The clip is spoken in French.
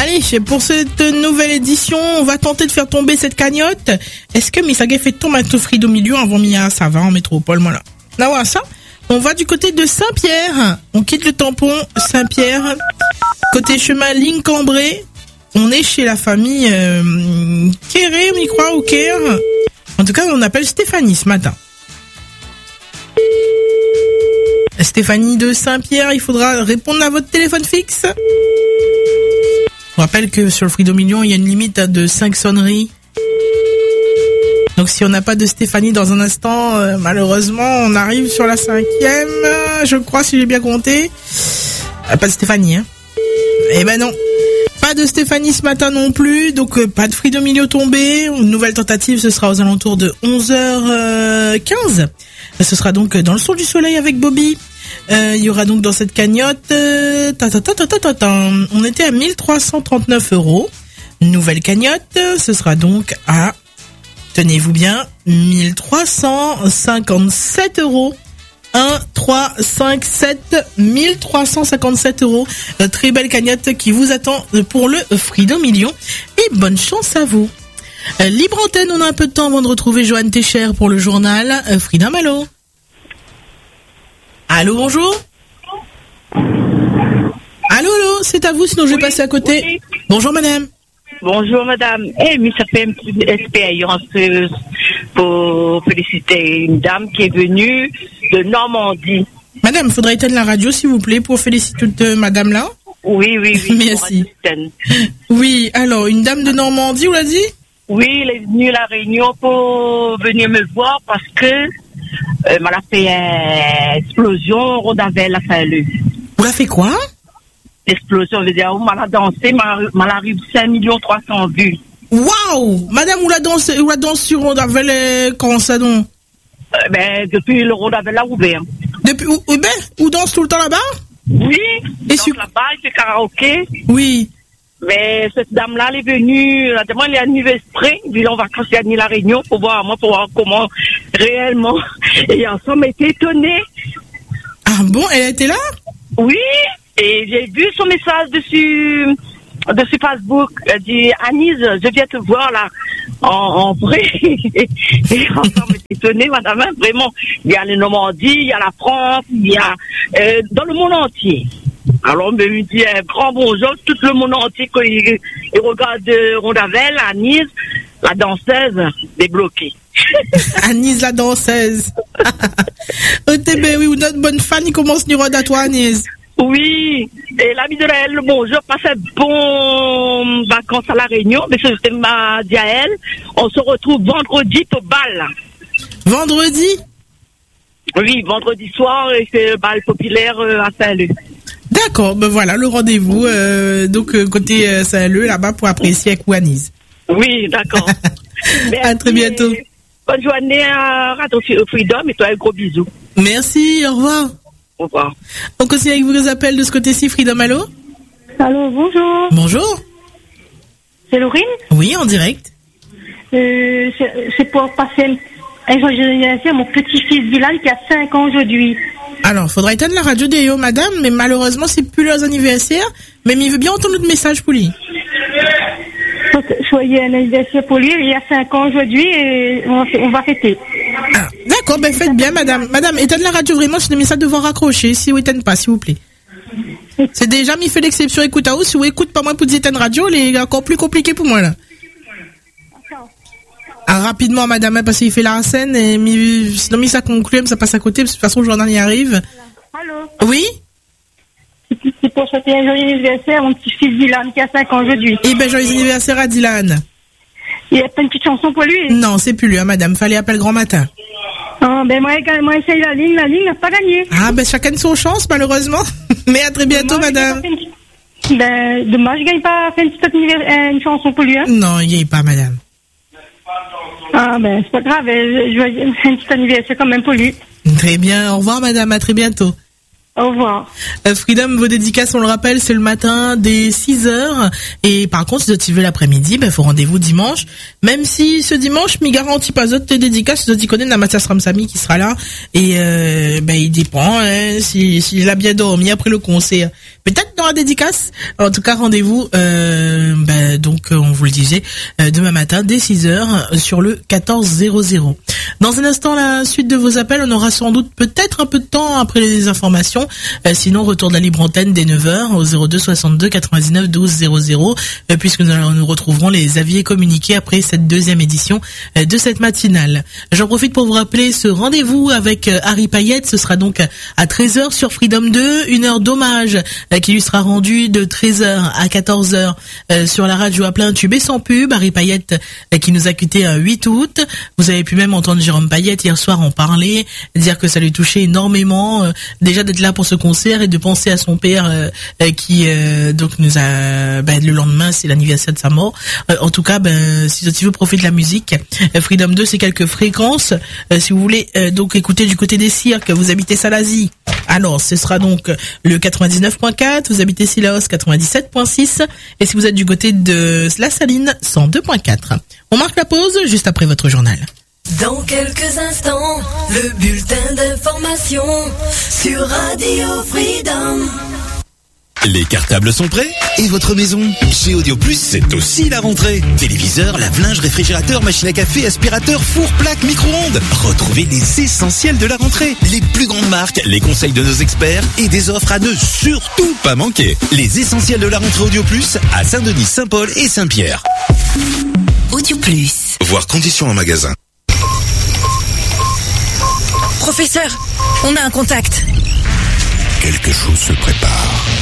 Allez, pour cette nouvelle édition, on va tenter de faire tomber cette cagnotte. Est-ce que Misagé fait tomber un Frido million avant Mia? Ça va en métropole, moi là. Là, voilà, ça. On va du côté de Saint-Pierre. On quitte le tampon Saint-Pierre. Côté chemin Ligne-Cambrai. On est chez la famille Kéré, on y croit, ou Kér. En tout cas, on appelle Stéphanie ce matin. Stéphanie de Saint-Pierre, il faudra répondre à votre téléphone fixe. Je rappelle que sur le Frido Million, il y a une limite de 5 sonneries. Donc si on n'a pas de Stéphanie dans un instant, malheureusement, on arrive sur la 5e, je crois, si j'ai bien compté. Pas de Stéphanie, hein. Eh ben non. Pas de Stéphanie ce matin non plus, donc pas de Frido Million tombé. Une nouvelle tentative, ce sera aux alentours de 11h15. Ce sera donc dans le son du soleil avec Bobby. Il y aura donc dans cette cagnotte, on était à 1339 €. Nouvelle cagnotte, ce sera donc à, tenez-vous bien, 1357 €. 1, 3, 5, 7, 1357 €. Très belle cagnotte qui vous attend pour le Frido Million. Et bonne chance à vous. Libre antenne, on a un peu de temps avant de retrouver Joanne Técher pour le journal. Frida Malo. Allô, bonjour. Allô, c'est à vous, sinon je vais passer à côté. Oui. Bonjour madame. Bonjour madame. Mais ça fait une petite expérience pour féliciter une dame qui est venue de Normandie. Madame, il faudrait éteindre la radio s'il vous plaît pour féliciter toute madame là. Oui. Merci. Oui, alors une dame de Normandie, on l'a dit? Oui, elle est venue à La Réunion pour venir me voir parce que m'a fait une explosion Rondavelle à Saint-Leu. Vous l'a fait quoi? Explosion, je veux dire, on m'a dansé, m'a arrivé 5 300 000 vues. Waouh! Madame, où la danse sur Rondavelle, comment ça donc? Depuis le Rondavelle a ouvert. Depuis où danse tout le temps là-bas? Oui, et là-bas, il fait karaoké. Oui. Mais cette dame-là, elle est venue, elle a demandé l'anniversaire, puis on va casser à La Réunion pour voir comment réellement. Et ensemble, on était étonnés. Ah bon, elle était là? Oui, et j'ai vu son message dessus Facebook. Elle dit, Anise, je viens te voir là, en vrai. Et ensemble, on était étonnés, madame, vraiment. Il y a la Normandie, il y a la France, il y a dans le monde entier. Alors, on me dit un grand bonjour, tout le monde entier, quand il regarde Rondavelle, Anise, la danseuse, débloquée. Anise, la danseuse. Oui, ou notre bonne fan, il commence à dire à toi, Anise. Oui, et l'ami de elle, bonjour, passe un bon vacances à La Réunion, mais je m'a dit à elle, on se retrouve vendredi au bal. Vendredi? Oui, vendredi soir, c'est le bal populaire à Saint-Leu. D'accord, ben voilà, le rendez-vous, côté Saint-Leu, là-bas, pour apprécier avec Anise. Oui, d'accord. À très bientôt. Bonne journée à Radio Freedom et toi, un gros bisou. Merci, au revoir. Au revoir. On continue avec vos appels de ce côté-ci, Freedom, allô? Allô, bonjour. Bonjour. C'est Laurine? Oui, en direct. C'est pour passer un joyeux anniversaire à mon petit-fils Dylan qui a 5 ans aujourd'hui. Alors, faudra éteindre la radio d'Eo, madame, mais malheureusement, c'est plus leurs anniversaires. Mais il veut bien entendre notre message pour lui. Joyeux anniversaire pour lui, il a 5 ans aujourd'hui et on va fêter. Ah, d'accord, ben faites bien, madame. Madame, éteindre la radio vraiment, c'est le message de devoir raccrocher, si vous éteignez pas, s'il vous plaît. C'est déjà mis fait l'exception, écoute à vous, si vous écoutez pas moi pour éteindre radio, il est encore plus compliqué pour moi, là. Ah, rapidement, madame, parce qu'il fait la scène, et sinon, ça conclut, ça passe à côté, parce que de toute façon, le journal y arrive. Allô? Oui? C'est pour souhaiter un joyeux anniversaire à mon petit-fils Dylan qui a 5 ans aujourd'hui. Eh ben, joyeux anniversaire à Dylan. Il n'y a pas une petite chanson pour lui? Non, c'est plus lui, hein, madame, fallait appeler grand matin. Ah, ben, moi, essaye la ligne n'a pas gagné. Ah, ben, chacun son chance, malheureusement. Mais à très bientôt, madame. Dommage, je gagne pas fait une chanson pour lui, hein? Non, il n'y a pas, madame. Ah, ben, c'est pas grave, je vais un petit anniversaire quand même pour lui. Très bien, au revoir, madame, à très bientôt. Au revoir. Freedom, vos dédicaces, on le rappelle, c'est le matin dès 6h. Et par contre, si vous êtes l'après-midi, ben, faut rendez-vous dimanche. Même si ce dimanche, m'y garantit pas d'autres dédicaces, vous connaissez Namastias Ramsamy qui sera là. Et, il dépend, hein, s'il a bien dormi après le concert. peut-être dans la dédicace. En tout cas, rendez-vous, donc, on vous le disait, demain matin, dès 6h, sur le 1400. Dans un instant, la suite de vos appels, on aura sans doute peut-être un peu de temps après les informations. Sinon, retour de la libre antenne dès 9h au 02 62 99 12 00, puisque nous retrouverons les avis communiqués après cette deuxième édition de cette matinale. J'en profite pour vous rappeler ce rendez-vous avec Harry Payette. Ce sera donc à 13h sur Freedom 2, une heure d'hommage qui lui sera rendue de 13h à 14h sur la radio à plein tube et sans pub. Harry Payette qui nous a quitté un 8 août. Vous avez pu même entendre Jérôme Payette hier soir en parler, dire que ça lui touchait énormément déjà d'être là pour ce concert et de penser à son père qui donc nous a le lendemain, c'est l'anniversaire de sa mort. En tout cas, si tu veux profiter de la musique, Freedom 2 c'est quelques fréquences. Si vous voulez donc écouter du côté des cirques, vous habitez Salazie, alors ce sera donc le 99.4, vous habitez Sillaos 97.6, et si vous êtes du côté de La Saline 102.4. On marque la pause juste après votre journal. Dans quelques instants, le bulletin d'information sur Radio Freedom. Les cartables sont prêts? Et votre maison? Chez Audio Plus, c'est aussi la rentrée. Téléviseur, lave-linge, réfrigérateur, machine à café, aspirateur, four, plaque, micro-ondes. Retrouvez les essentiels de la rentrée. Les plus grandes marques, les conseils de nos experts et des offres à ne surtout pas manquer. Les essentiels de la rentrée Audio Plus à Saint-Denis, Saint-Paul et Saint-Pierre. Audio Plus. Voir conditions en magasin. Professeur, on a un contact. Quelque chose se prépare.